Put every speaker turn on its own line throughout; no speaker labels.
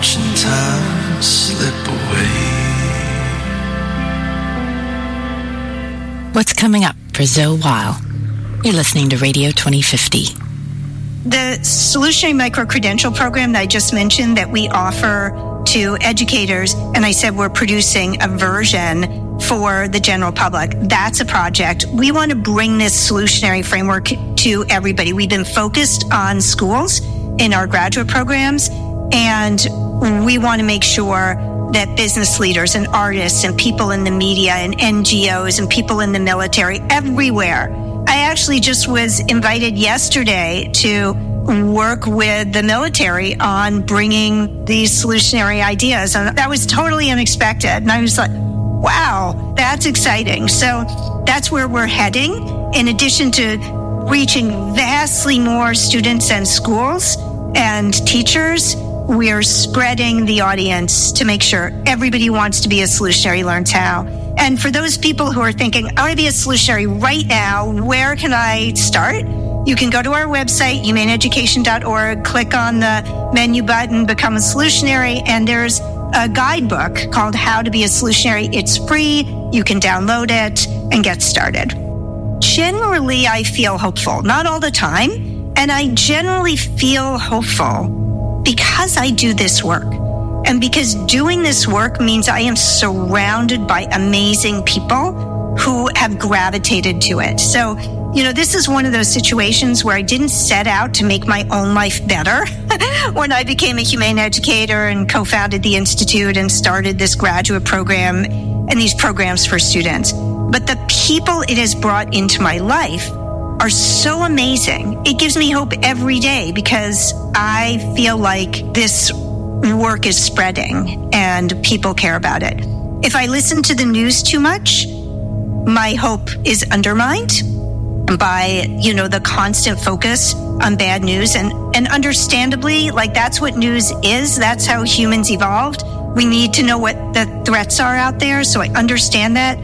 watching time slip away.
What's coming up for Zoe Weil? You're listening to Radio 2050.
The Solutionary Micro-Credential program that I just mentioned that we offer to educators, and I said we're producing a version for the general public. That's a project. We want to bring this solutionary framework to everybody. We've been focused on schools in our graduate programs, and we want to make sure that business leaders and artists and people in the media and NGOs and people in the military, everywhere. I actually just was invited yesterday to work with the military on bringing these solutionary ideas. And that was totally unexpected. And I was like, wow, that's exciting. So that's where we're heading. In addition to reaching vastly more students and schools and teachers, we're spreading the audience to make sure everybody who wants to be a solutionary learns how. And for those people who are thinking, I want to be a solutionary right now, where can I start? You can go to our website, humaneeducation.org, click on the menu button, become a solutionary, and there's a guidebook called How to Be a Solutionary. It's free. You can download it and get started. Generally, I feel hopeful. Not all the time. And I generally feel hopeful because I do this work. And because doing this work means I am surrounded by amazing people who have gravitated to it. So, this is one of those situations where I didn't set out to make my own life better. When I became a humane educator and co-founded the Institute and started this graduate program and these programs for students. But the people it has brought into my life are so amazing. It gives me hope every day because I feel like this work is spreading and people care about it. If I listen to the news too much, my hope is undermined by, the constant focus on bad news. And understandably, that's what news is. That's how humans evolved. We need to know what the threats are out there. So I understand that.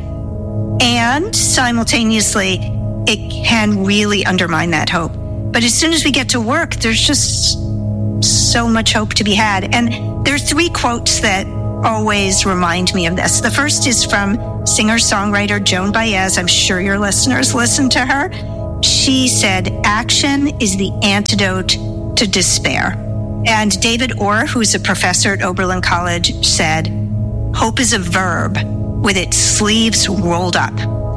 And simultaneously, it can really undermine that hope. But as soon as we get to work, there's just so much hope to be had. And there are 3 quotes that always remind me of this. The first is from singer-songwriter Joan Baez. I'm sure your listeners listen to her. She said, action is the antidote to despair. And David Orr, who's a professor at Oberlin College, said, hope is a verb with its sleeves rolled up.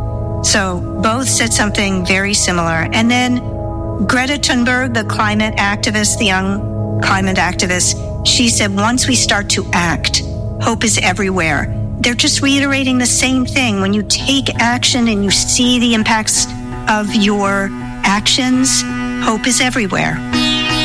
So both said something very similar. And then Greta Thunberg, the climate activist, the young climate activist, she said, once we start to act, hope is everywhere. They're just reiterating the same thing. When you take action and you see the impacts of your actions, hope is everywhere.